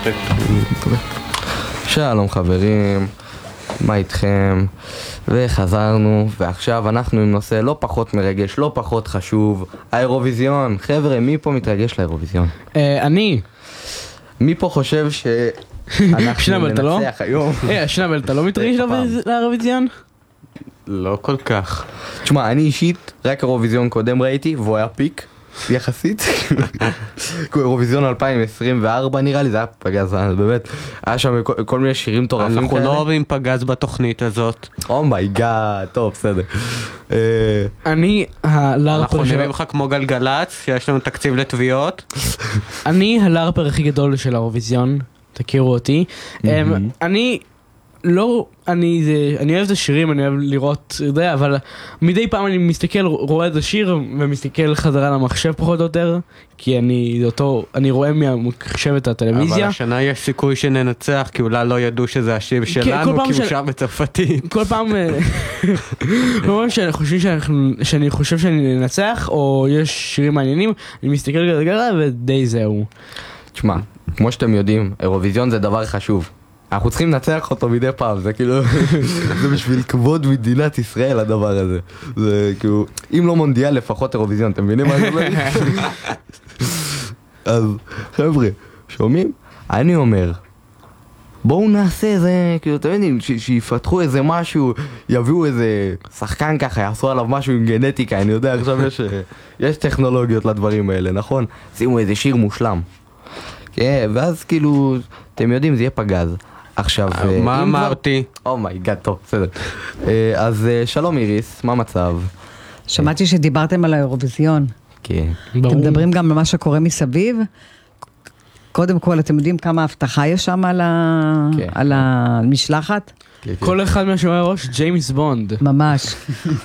שלום חברים, מה איתכם? וחזרנו, ועכשיו אנחנו עם נושא לא פחות מרגש, לא פחות חשוב, האירוויזיון. חבר'ה, מי פה מתרגש לאירוויזיון? אני. מי פה חושב שאנחנו ננצח היום? שנבל, אתה לא מתרגש לאירוויזיון? לא כל כך. תשמע, אני אישית רק אירוויזיון קודם ראיתי, והוא היה פיק יחסית. אירוויזיון 2024 נראה לי, זה היה פגז, באמת. היה שם כל מיני שירים טורפים כאלה. אנחנו לא אוהבים פגז בתוכנית הזאת. אומייגאד, טוב, בסדר. אנחנו נראים לך כמו גלגלץ, שיש לנו תקציב לתביעות. אני הלארפר הכי גדול של האירוויזיון, תכירו אותי. אני אוהב את השירים, אני אוהב לראות, יודע, אבל מדי פעם אני מסתכל, רואה את השיר ומסתכל חזרה למחשב פחות או יותר, כי אני רואה מהמחשב את הטלוויזיה. אבל השנה יש סיכוי שננצח, כי אולי לא ידעו שזה השיר שלנו, כי הוא שר בצרפתית. כל פעם שאני חושב שאני ננצח, או יש שירים מעניינים, אני מסתכל גלגלה ודי זהו. תשמע, כמו שאתם יודעים, אירוויזיון זה דבר חשוב. אנחנו צריכים לנצח אותו מדי פעם, זה כאילו, זה בשביל כבוד מדינת ישראל הדבר הזה. זה כאילו, אם לא מונדיאל לפחות אירוויזיון, אתם מבינים מה זה אומר? אז חבר'ה, שומעים? אני אומר, בואו נעשה איזה, כאילו, אתם יודעים, שיפתחו איזה משהו, יביאו איזה שחקן ככה, יעשו עליו משהו עם גנטיקה, אני יודע, עכשיו יש טכנולוגיות לדברים האלה, נכון? שימו איזה שיר מושלם. כן, ואז כאילו, אתם יודעים, זה יהיה פגז. עכשיו, מה אמרתי? אומייגאד, טוב, בסדר. אז שלום איריס, מה המצב? שמעתי שדיברתם על האירוויזיון. כן. אתם מדברים גם על מה שקורה מסביב? קודם כל, אתם יודעים כמה הבטחה יש שם על המשלחת? כל אחד מהשומעי ראש, ג'יימס בונד. ממש.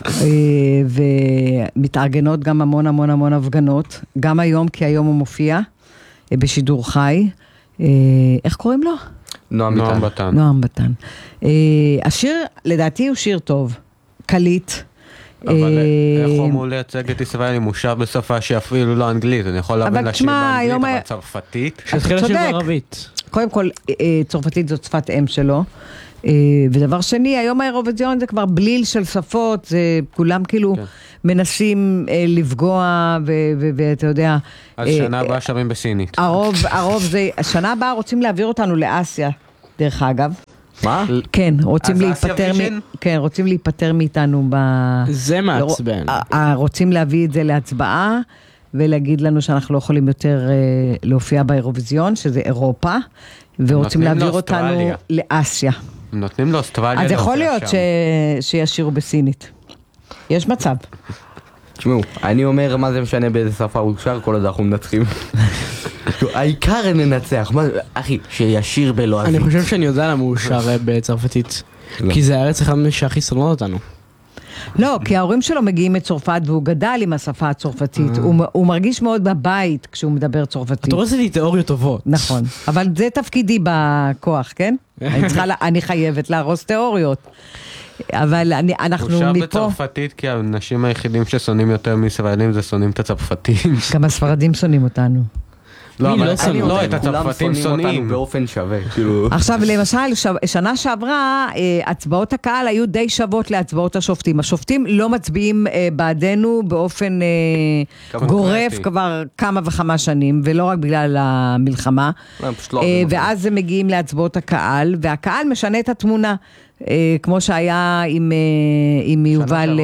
ומתארגנות גם המון המון המון הפגנות. גם היום, כי היום הוא מופיע בשידור חי. איך קוראים לו? נועם בטן. נועם בטן. השיר, לדעתי הוא שיר טוב. קליט. אבל איך הוא אמור לייצג את ישראל אם הוא שר בשפה שאפילו לא אנגלית? אני יכול להבין לשיר באנגלית, אבל צרפתית? שתחיל לשיר בערבית. קודם כל, צרפתית זאת שפת אם שלו. ודבר שני, היום האירוויזיון זה כבר בליל של שפות, זה כולם כאילו מנסים לפגוע, ואתה יודע... אז שנה הבאה שרים בסינית. הרוב זה, השנה הבאה רוצים להעביר אותנו לאסיה, דרך אגב. מה? כן, רוצים להיפטר מאיתנו זה מעצבן. רוצים להביא את זה להצבעה, ולהגיד לנו שאנחנו לא יכולים יותר להופיע באירוויזיון, שזה אירופה, ורוצים להעביר אותנו לאסיה. נותנים לו אוסטרליה. אז יכול להיות שישירו בסינית. יש מצב. תשמעו, אני אומר מה זה משנה באיזה שפה הוא שר, כל עוד אנחנו מנצחים. העיקר ננצח, אחי, שישיר בלועזית. אני חושב שאני יודע למה הוא שר בצרפתית. כי זה הארץ אחד שהכי שונאות אותנו. לא, כי ההורים שלו מגיעים מצרפת והוא גדל עם השפה הצרפתית. הוא מרגיש מאוד בבית כשהוא מדבר צרפתית. אתה רואה לי תיאוריות טובות. נכון, אבל זה תפקידי בכוח, כן? אני חייבת להרוס תיאוריות. אבל אנחנו מפה... הוא שר בצרפתית כי האנשים היחידים ששונאים יותר מישראלים זה שונאים את הצרפתים. גם הספרדים שונאים אותנו. לא, את הצרפתים שונאים באופן שווה. עכשיו, למשל, שנה שעברה, הצבעות הקהל היו די שוות להצבעות השופטים. השופטים לא מצביעים בעדנו באופן גורף כבר כמה וכמה שנים, ולא רק בגלל המלחמה. ואז הם מגיעים להצבעות הקהל, והקהל משנה את התמונה, כמו שהיה עם יובל,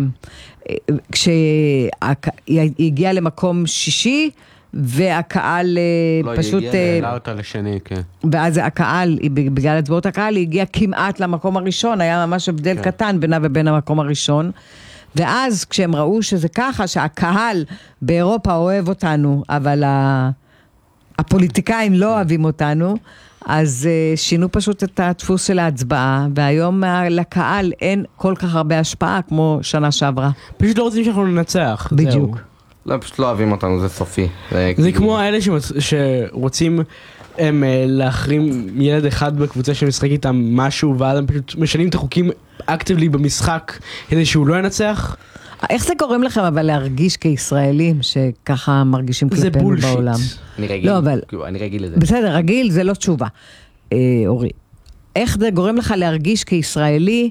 כשהגיע למקום שישי, והקהל פשוט... העלה אותה לשני, כן. ואז הקהל, בגלל הצבעות הקהל, היא הגיעה כמעט למקום הראשון, היה ממש הבדל קטן בינה ובין המקום הראשון, ואז כשהם ראו שזה ככה, שהקהל באירופה אוהב אותנו, אבל הפוליטיקאים לא אוהבים אותנו, אז שינו פשוט את הדפוס של ההצבעה, והיום לקהל אין כל כך הרבה השפעה כמו שנה שעברה. פשוט לא רוצים שאנחנו ננצח. בדיוק. לא, פשוט לא אוהבים אותנו, זה סופי. זה כמו האלה שרוצים להחרים ילד אחד בקבוצה שמשחק איתם משהו, ואז הם פשוט משנים את החוקים אקטיבלי במשחק כדי שהוא לא ינצח. איך זה גורם לכם אבל להרגיש כישראלים שככה מרגישים כלפינו בעולם? אני רגיל, לא, אבל... אני רגיל לזה. בסדר, רגיל זה לא תשובה. אורי, איך זה גורם לך להרגיש כישראלי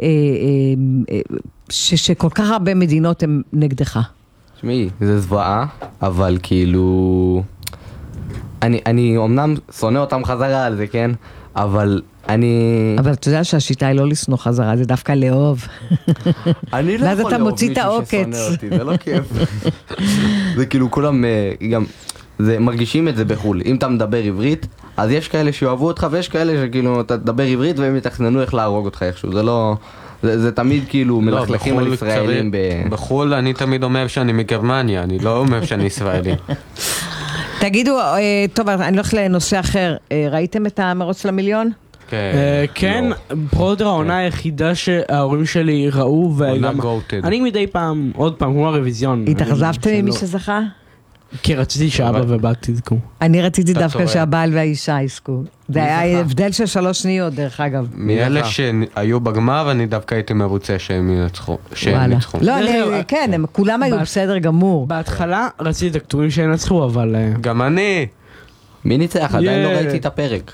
שכל כך הרבה מדינות הן נגדך? תשמעי, זה זוועה, אבל כאילו... אני אומנם שונא אותם חזרה על זה, כן? אבל אבל אתה יודע שהשיטה היא לא לשנוא חזרה, זה דווקא לאהוב. אני לא ואז יכול אתה לאהוב מוציא את מישהו העוקץ. ששונא אותי, זה לא כיף. זה כאילו כולם גם... מרגישים את זה בחול. אם אתה מדבר עברית, אז יש כאלה שאוהבו אותך, ויש כאלה שכאילו אתה תדבר עברית והם יתכננו איך להרוג אותך איכשהו. זה לא... זה תמיד כאילו מלכלכים על ישראלים בחול אני תמיד אומר שאני מגרמניה, אני לא אומר שאני ישראלי. תגידו, טוב, אני הולך לנושא אחר. ראיתם את המרוץ למיליון? כן, פחות העונה היחידה שההורים שלי ראו, אני מדי פעם, עוד פעם, כמו הרוויזיון. התאכזבתם ממי שזכה? כי רציתי שאבא ובת תזכו. אני רציתי דווקא שהבעל והאישה יזכו. זה היה הבדל של 3 שניות, דרך אגב. מאלה שהיו בגמר, אני דווקא הייתי מרוצה שהם ינצחו. לא, כן, כולם היו בסדר גמור. בהתחלה רציתי את הכתובים שינצחו, אבל... גם אני. מי ניצח? עדיין לא ראיתי את הפרק.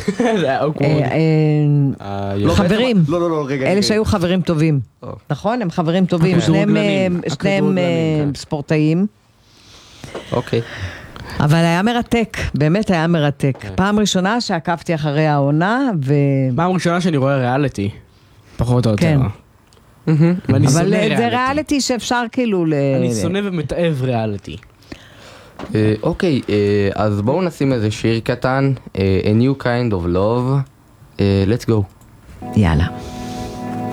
חברים, לא, רגע. אלה שהיו חברים טובים. נכון? הם חברים טובים. שניהם ספורטאים. אוקיי. אבל היה מרתק, באמת היה מרתק. פעם ראשונה שעקבתי אחרי העונה, פעם ראשונה שאני רואה ריאליטי, פחות או יותר. אבל זה ריאליטי שאפשר כאילו אני שונא ומתאהב ריאליטי. אוקיי, אז בואו נשים איזה שיר קטן, A New Kind of Love, let's go. יאללה.